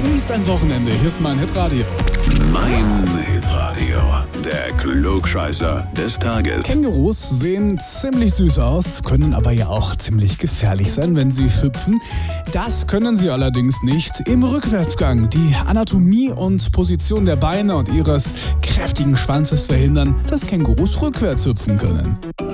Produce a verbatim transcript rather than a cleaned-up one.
Genießt ein Wochenende. Hier ist mein Hitradio. Mein Hitradio, der Klugscheißer des Tages. Kängurus sehen ziemlich süß aus, können aber ja auch ziemlich gefährlich sein, wenn sie hüpfen. Das können sie allerdings nicht im Rückwärtsgang. Die Anatomie und Position der Beine und ihres kräftigen Schwanzes verhindern, dass Kängurus rückwärts hüpfen können.